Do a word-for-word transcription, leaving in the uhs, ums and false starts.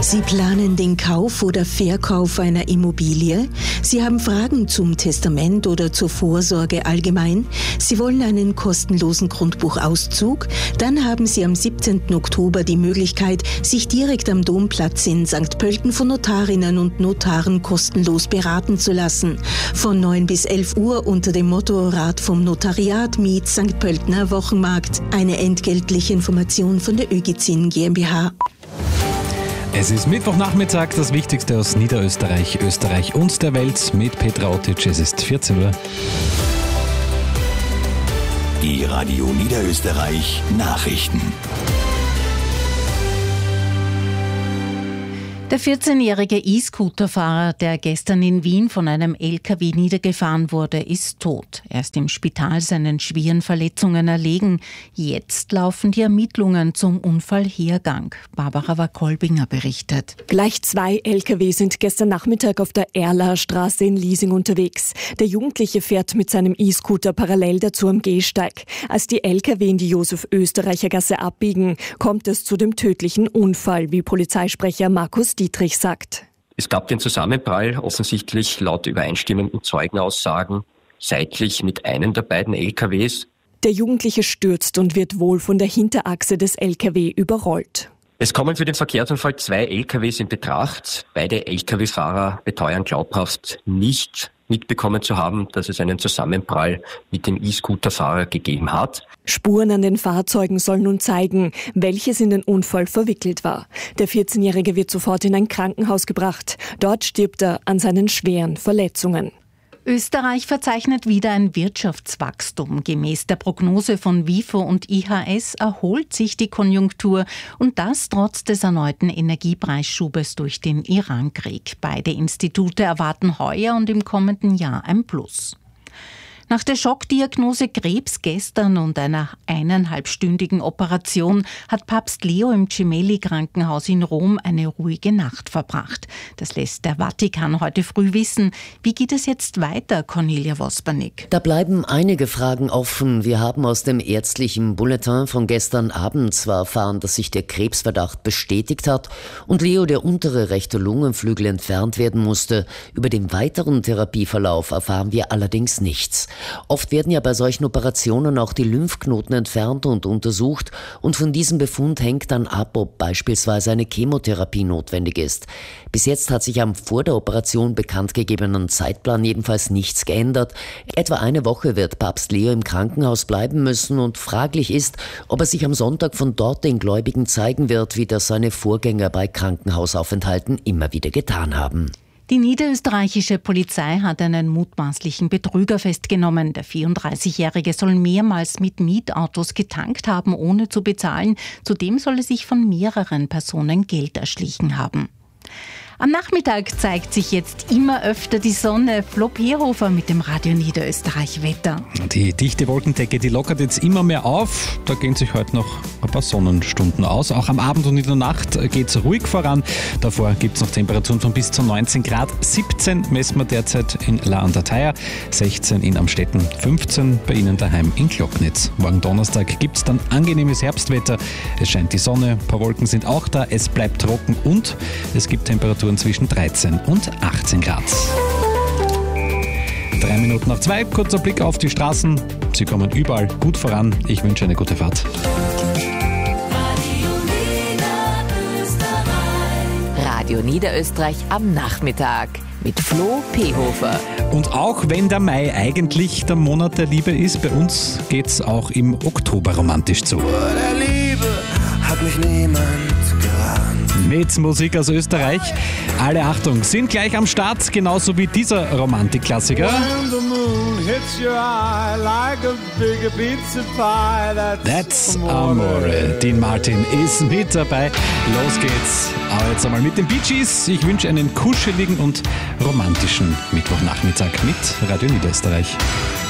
Sie planen den Kauf oder Verkauf einer Immobilie? Sie haben Fragen zum Testament oder zur Vorsorge allgemein? Sie wollen einen kostenlosen Grundbuchauszug? Dann haben Sie am siebzehnten Oktober die Möglichkeit, sich direkt am Domplatz in Sankt Pölten von Notarinnen und Notaren kostenlos beraten zu lassen. Von neun bis elf Uhr unter dem Motto Rat vom Notariat mit Sankt Pöltener Wochenmarkt. Eine entgeltliche Information von der Ögizin GmbH. Es ist Mittwochnachmittag, das Wichtigste aus Niederösterreich, Österreich und der Welt mit Petra Otic. Es ist vierzehn Uhr. Die Radio Niederösterreich Nachrichten. Der vierzehnjährige E-Scooter-Fahrer, der gestern in Wien von einem L K W niedergefahren wurde, ist tot. Er ist im Spital seinen schweren Verletzungen erlegen. Jetzt laufen die Ermittlungen zum Unfallhergang. Barbara Wakolbinger berichtet. Gleich zwei L K W sind gestern Nachmittag auf der Erlaer Straße in Liesing unterwegs. Der Jugendliche fährt mit seinem E-Scooter parallel dazu am Gehsteig. Als die L K W in die Josef-Österreicher-Gasse abbiegen, kommt es zu dem tödlichen Unfall, wie Polizeisprecher Markus Dietrich sagt. Es gab den Zusammenprall, offensichtlich laut übereinstimmenden Zeugenaussagen, seitlich mit einem der beiden L K Ws. Der Jugendliche stürzt und wird wohl von der Hinterachse des L K W überrollt. Es kommen für den Verkehrsunfall zwei L K Ws in Betracht. Beide L K W-Fahrer beteuern glaubhaft nicht mitbekommen zu haben, dass es einen Zusammenprall mit dem E-Scooter-Fahrer gegeben hat. Spuren an den Fahrzeugen sollen nun zeigen, welches in den Unfall verwickelt war. Der vierzehnjährige wird sofort in ein Krankenhaus gebracht. Dort stirbt er an seinen schweren Verletzungen. Österreich verzeichnet wieder ein Wirtschaftswachstum. Gemäß der Prognose von WIFO und I H S erholt sich die Konjunktur und das trotz des erneuten Energiepreisschubes durch den Irankrieg. Beide Institute erwarten heuer und im kommenden Jahr ein Plus. Nach der Schockdiagnose Krebs gestern und einer eineinhalbstündigen Operation hat Papst Leo im Gemelli-Krankenhaus in Rom eine ruhige Nacht verbracht. Das lässt der Vatikan heute früh wissen. Wie geht es jetzt weiter, Cornelia Wospernick? Da bleiben einige Fragen offen. Wir haben aus dem ärztlichen Bulletin von gestern Abend zwar erfahren, dass sich der Krebsverdacht bestätigt hat und Leo der untere rechte Lungenflügel entfernt werden musste. Über den weiteren Therapieverlauf erfahren wir allerdings nichts. Oft werden ja bei solchen Operationen auch die Lymphknoten entfernt und untersucht und von diesem Befund hängt dann ab, ob beispielsweise eine Chemotherapie notwendig ist. Bis jetzt hat sich am vor der Operation bekannt gegebenen Zeitplan jedenfalls nichts geändert. Etwa eine Woche wird Papst Leo im Krankenhaus bleiben müssen und fraglich ist, ob er sich am Sonntag von dort den Gläubigen zeigen wird, wie das seine Vorgänger bei Krankenhausaufenthalten immer wieder getan haben. Die niederösterreichische Polizei hat einen mutmaßlichen Betrüger festgenommen. Der vierunddreißigjährige soll mehrmals mit Mietautos getankt haben, ohne zu bezahlen. Zudem soll er sich von mehreren Personen Geld erschlichen haben. Am Nachmittag zeigt sich jetzt immer öfter die Sonne. Flo Pehofer mit dem Radio Niederösterreich Wetter. Die dichte Wolkendecke, die lockert jetzt immer mehr auf. Da gehen sich heute noch ein paar Sonnenstunden aus. Auch am Abend und in der Nacht geht es ruhig voran. Davor gibt es noch Temperaturen von bis zu neunzehn Grad. siebzehn messen wir derzeit in La an der Theier, sechzehn in Amstetten, fünfzehn bei Ihnen daheim in Glocknitz. Morgen Donnerstag gibt es dann angenehmes Herbstwetter. Es scheint die Sonne, ein paar Wolken sind auch da, es bleibt trocken und es gibt Temperaturen zwischen dreizehn und achtzehn Grad. Drei Minuten nach zwei, kurzer Blick auf die Straßen. Sie kommen überall gut voran. Ich wünsche eine gute Fahrt. Radio Niederösterreich am Nachmittag mit Flo Pehofer. Und auch wenn der Mai eigentlich der Monat der Liebe ist, bei uns geht's auch im Oktober romantisch zu. Vor der Liebe hat mich niemand gewarnt. Mit Musik aus Österreich. Alle Achtung, sind gleich am Start, genauso wie dieser Romantikklassiker. That's Amore. Dean Martin ist mit dabei. Los geht's. Aber jetzt einmal mit den Bee Gees. Ich wünsche einen kuscheligen und romantischen Mittwochnachmittag mit Radio Niederösterreich.